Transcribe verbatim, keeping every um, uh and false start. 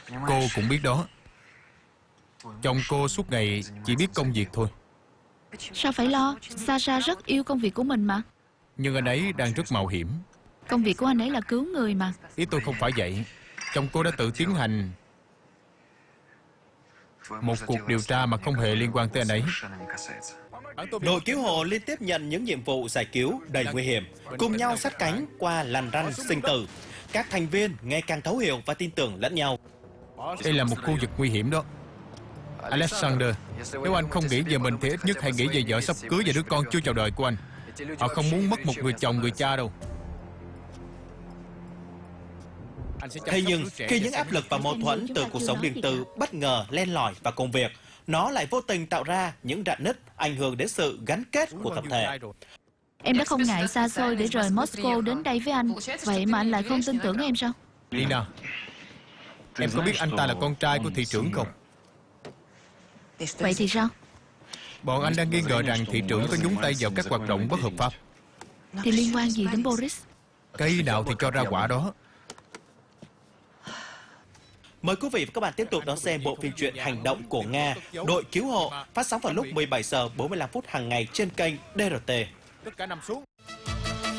Cô cũng biết đó. Chồng cô suốt ngày chỉ biết công việc thôi. Sao phải lo? Sasha rất yêu công việc của mình mà. Nhưng anh ấy đang rất mạo hiểm. Công việc của anh ấy là cứu người mà. Ý tôi không phải vậy. Chồng cô đã tự tiến hành một cuộc điều tra mà không hề liên quan tới anh ấy. Đội cứu hộ liên tiếp nhận những nhiệm vụ giải cứu đầy nguy hiểm, cùng nhau sát cánh qua lằn ranh sinh tử. Các thành viên ngày càng thấu hiểu và tin tưởng lẫn nhau. Đây là một khu vực nguy hiểm đó, Alexander. Nếu anh không nghĩ về mình thì ít nhất hãy nghĩ về vợ sắp cưới và đứa con chưa chào đời của anh. Họ không muốn mất một người chồng, người cha đâu. Thế nhưng khi những áp lực và mâu thuẫn từ cuộc sống riêng tư bất ngờ len lỏi vào công việc, nó lại vô tình tạo ra những rạn nứt ảnh hưởng đến sự gắn kết của tập thể. Em đã không ngại xa xôi để rời Moscow đến đây với anh. Vậy mà anh lại không tin tưởng em sao? Lina, em có biết anh ta là con trai của thị trưởng không? Vậy thì sao? Bọn anh đang nghi ngờ rằng thị trưởng có nhúng tay vào các hoạt động bất hợp pháp. Thì liên quan gì đến Boris? Cây nào thì cho ra quả đó. Mời quý vị và các bạn tiếp tục đón xem bộ phim truyện hành động của Nga, Đội cứu hộ, phát sóng vào lúc mười bảy giờ bốn mươi lăm phút hàng ngày trên kênh đê rờ tê. Tất cả nằm xuống.